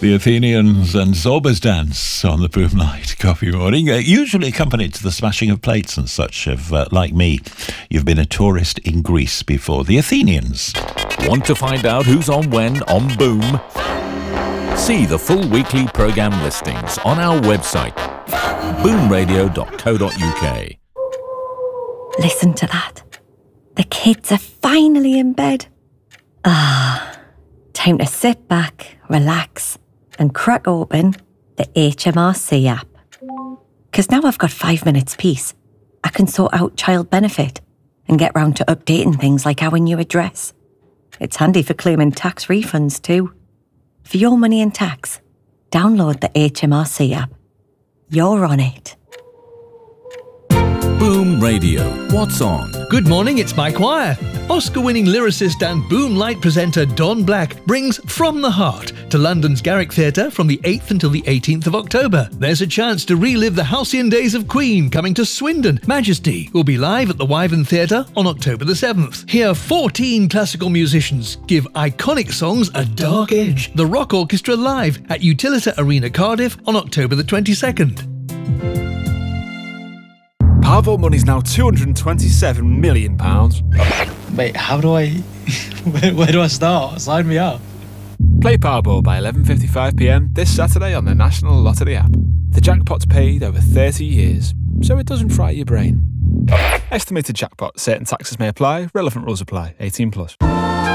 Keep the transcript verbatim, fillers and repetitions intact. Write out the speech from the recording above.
The Athenians and Zorba's Dance on the Boomlight Coffee Morning, uh, usually accompanied to the smashing of plates and such. If, uh, like me, you've been a tourist in Greece before. The Athenians. Want to find out who's on when on Boom? See the full weekly programme listings on our website, boom radio dot co dot uk. Listen to that. The kids are finally in bed. Ah, time to sit back, relax, and crack open the H M R C app. Because now I've got five minutes peace, I can sort out child benefit and get round to updating things like our new address. It's handy for claiming tax refunds too. For your money and tax, download the H M R C app. You're on it. Boom Radio. What's on? Good morning, it's Mike Wire. Oscar-winning lyricist and Boomlight presenter Don Black brings From the Heart to London's Garrick Theatre from the eighth until the eighteenth of October. There's a chance to relive the halcyon days of Queen coming to Swindon. Majesty will be live at the Wyvern Theatre on October the seventh. Hear fourteen classical musicians give iconic songs a dark edge. The Rock Orchestra live at Utilita Arena Cardiff on October the twenty-second. Powerball money's now two hundred twenty-seven million pounds. Wait, how do I... where, where do I start? Sign me up. Play Powerball by eleven fifty-five p m this Saturday on the National Lottery app. The jackpot's paid over thirty years, so it doesn't fry your brain. Estimated jackpot. Certain taxes may apply. Relevant rules apply. eighteen plus.